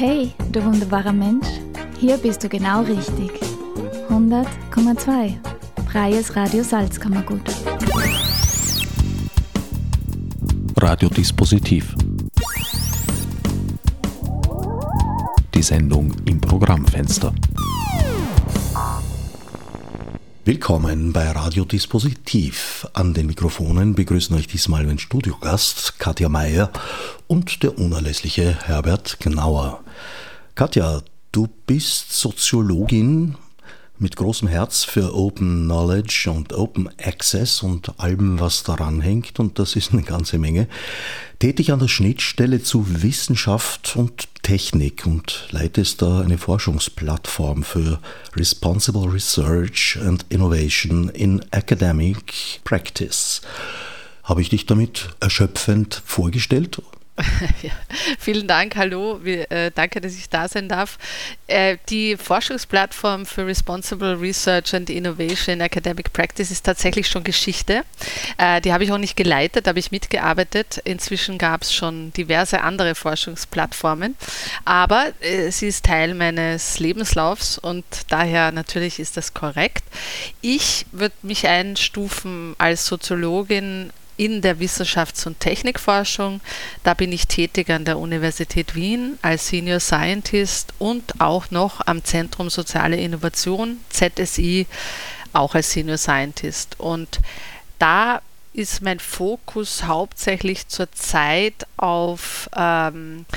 Hey, du wunderbarer Mensch, hier bist du genau richtig. 100,2 Freies Radio Salzkammergut. Radiodispositiv. Die Sendung im Programmfenster. Willkommen bei Radiodispositiv. An den Mikrofonen begrüßen euch diesmal mein Studiogast Katja Meier und der unerlässliche Herbert Gnauer. Katja, du bist Soziologin mit großem Herz für Open Knowledge und Open Access und allem, was daran hängt, und das ist eine ganze Menge. Tätig an der Schnittstelle zu Wissenschaft und Technik und leitest da eine Forschungsplattform für Responsible Research and Innovation in Academic Practice. Habe ich dich damit erschöpfend vorgestellt? Ja, vielen Dank, hallo, danke, dass ich da sein darf. Die Forschungsplattform für Responsible Research and Innovation in Academic Practice ist tatsächlich schon Geschichte. Die habe ich auch nicht geleitet, habe ich mitgearbeitet. Inzwischen gab es schon diverse andere Forschungsplattformen, aber sie ist Teil meines Lebenslaufs und daher natürlich ist das korrekt. Ich würde mich einstufen als Soziologin in der Wissenschafts- und Technikforschung. Da bin ich tätig an der Universität Wien als Senior Scientist und auch noch am Zentrum Soziale Innovation, ZSI, auch als Senior Scientist. Und da ist mein Fokus hauptsächlich zurzeit auf Daten,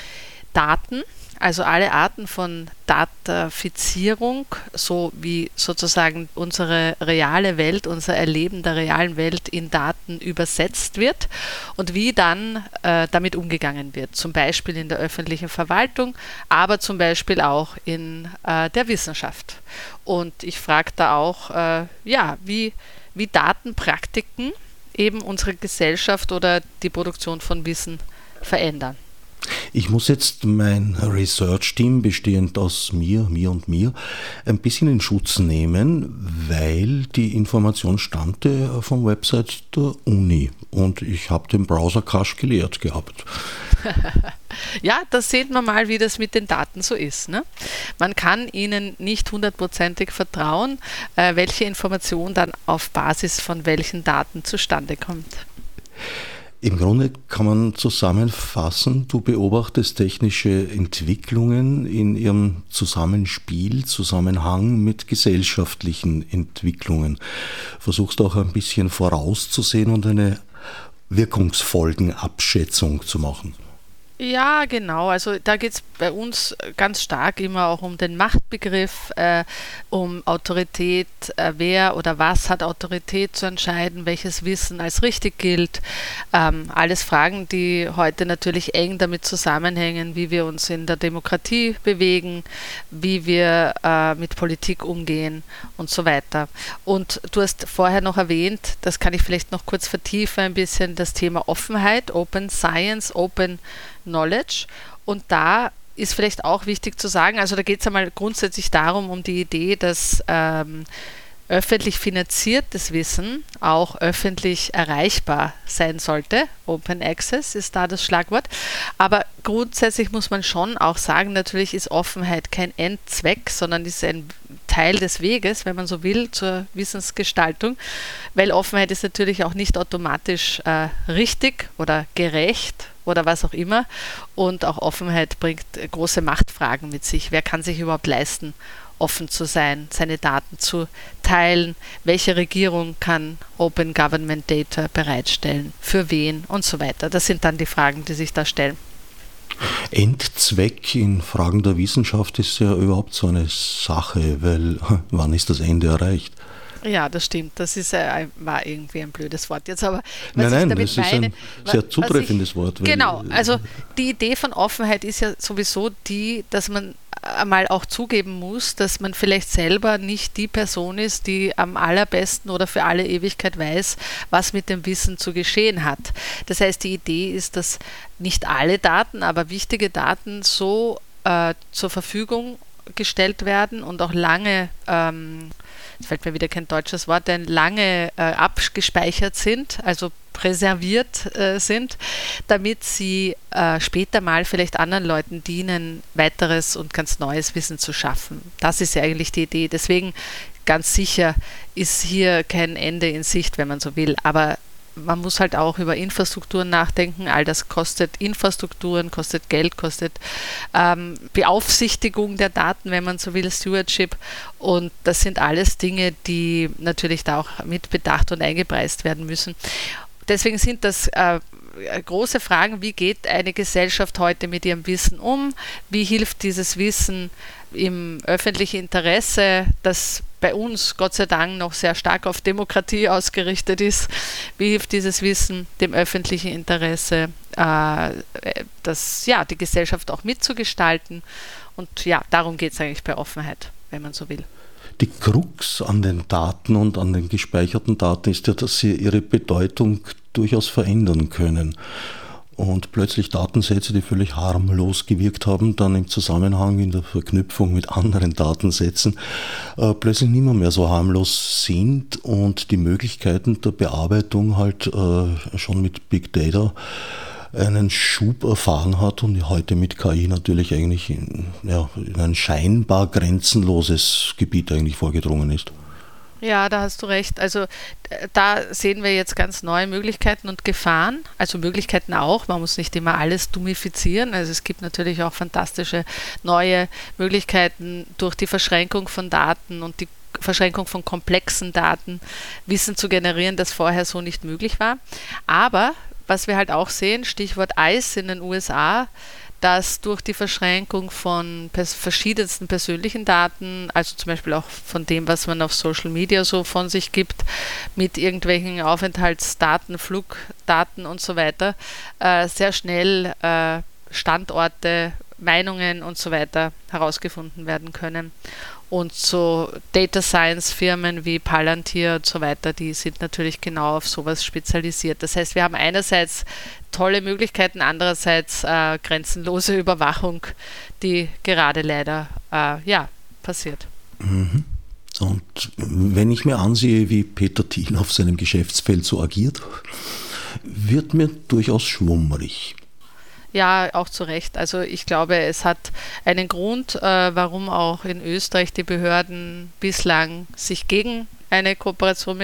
also alle Arten von Datafizierung, so wie sozusagen unsere reale Welt, unser Erleben der realen Welt in Daten übersetzt wird und wie dann damit umgegangen wird, zum Beispiel in der öffentlichen Verwaltung, aber zum Beispiel auch in der Wissenschaft. Und ich frage da auch, wie Datenpraktiken eben unsere Gesellschaft oder die Produktion von Wissen verändern. Ich muss jetzt mein Research-Team, bestehend aus mir ein bisschen in Schutz nehmen, weil die Information stammte vom Website der Uni und ich habe den Browser-Cache geleert gehabt. Ja, das sieht man mal, wie das mit den Daten so ist, ne? Man kann ihnen nicht hundertprozentig vertrauen, welche Information dann auf Basis von welchen Daten zustande kommt. Im Grunde kann man zusammenfassen, du beobachtest technische Entwicklungen in ihrem Zusammenhang mit gesellschaftlichen Entwicklungen. Versuchst auch ein bisschen vorauszusehen und eine Wirkungsfolgenabschätzung zu machen. Ja, genau. Also da geht es bei uns ganz stark immer auch um den Machtbegriff, um Autorität, wer oder was hat Autorität zu entscheiden, welches Wissen als richtig gilt. Alles Fragen, die heute natürlich eng damit zusammenhängen, wie wir uns in der Demokratie bewegen, wie wir mit Politik umgehen und so weiter. Und du hast vorher noch erwähnt, das kann ich vielleicht noch kurz vertiefen, ein bisschen das Thema Offenheit, Open Science, Open Knowledge, und da ist vielleicht auch wichtig zu sagen, also da geht es einmal grundsätzlich darum, um die Idee, dass öffentlich finanziertes Wissen auch öffentlich erreichbar sein sollte. Open Access ist da das Schlagwort. Aber grundsätzlich muss man schon auch sagen, natürlich ist Offenheit kein Endzweck, sondern ist ein Teil des Weges, wenn man so will, zur Wissensgestaltung, weil Offenheit ist natürlich auch nicht automatisch richtig oder gerecht oder was auch immer, und auch Offenheit bringt große Machtfragen mit sich. Wer kann sich überhaupt leisten, offen zu sein, seine Daten zu teilen? Welche Regierung kann Open Government Data bereitstellen? Für wen? Und so weiter. Das sind dann die Fragen, die sich da stellen. Endzweck in Fragen der Wissenschaft ist ja überhaupt so eine Sache, weil wann ist das Ende erreicht? Ja, das stimmt. Das ist, war irgendwie ein blödes Wort jetzt, aber Nein, das ist ein sehr zutreffendes Wort. Genau, also die Idee von Offenheit ist ja sowieso die, dass man einmal auch zugeben muss, dass man vielleicht selber nicht die Person ist, die am allerbesten oder für alle Ewigkeit weiß, was mit dem Wissen zu geschehen hat. Das heißt, die Idee ist, dass nicht alle Daten, aber wichtige Daten so zur Verfügung gestellt werden und auch lange, jetzt fällt mir wieder kein deutsches Wort, lange abgespeichert sind, also präserviert sind, damit sie später mal vielleicht anderen Leuten dienen, weiteres und ganz neues Wissen zu schaffen. Das ist ja eigentlich die Idee. Deswegen ganz sicher ist hier kein Ende in Sicht, wenn man so will. Aber man muss halt auch über Infrastrukturen nachdenken. All das kostet Infrastrukturen, kostet Geld, kostet Beaufsichtigung der Daten, wenn man so will, Stewardship. Und das sind alles Dinge, die natürlich da auch mit bedacht und eingepreist werden müssen. Deswegen sind das große Fragen, wie geht eine Gesellschaft heute mit ihrem Wissen um? Wie hilft dieses Wissen im öffentlichen Interesse, das bei uns Gott sei Dank noch sehr stark auf Demokratie ausgerichtet ist? Wie hilft dieses Wissen dem öffentlichen Interesse, die Gesellschaft auch mitzugestalten? Und ja, darum geht es eigentlich bei Offenheit, wenn man so will. Die Krux an den Daten und an den gespeicherten Daten ist ja, dass sie ihre Bedeutung durchaus verändern können. Und plötzlich Datensätze, die völlig harmlos gewirkt haben, dann im Zusammenhang in der Verknüpfung mit anderen Datensätzen plötzlich nicht mehr so harmlos sind und die Möglichkeiten der Bearbeitung halt schon mit Big Data einen Schub erfahren hat und heute mit KI natürlich eigentlich in ein scheinbar grenzenloses Gebiet eigentlich vorgedrungen ist. Ja, da hast du recht. Also da sehen wir jetzt ganz neue Möglichkeiten und Gefahren. Also Möglichkeiten auch. Man muss nicht immer alles dummifizieren. Also es gibt natürlich auch fantastische neue Möglichkeiten durch die Verschränkung von Daten und die Verschränkung von komplexen Daten, Wissen zu generieren, das vorher so nicht möglich war. Aber was wir halt auch sehen, Stichwort ICE in den USA, dass durch die Verschränkung von verschiedensten persönlichen Daten, also zum Beispiel auch von dem, was man auf Social Media so von sich gibt, mit irgendwelchen Aufenthaltsdaten, Flugdaten und so weiter, sehr schnell Standorte, Meinungen und so weiter herausgefunden werden können. Und so Data Science Firmen wie Palantir und so weiter, die sind natürlich genau auf sowas spezialisiert. Das heißt, wir haben einerseits tolle Möglichkeiten, andererseits grenzenlose Überwachung, die gerade leider passiert. Mhm. Und wenn ich mir ansehe, wie Peter Thiel auf seinem Geschäftsfeld so agiert, wird mir durchaus schwummrig. Ja, auch zu Recht. Also ich glaube, es hat einen Grund, warum auch in Österreich die Behörden bislang sich gegen eine Kooperation mit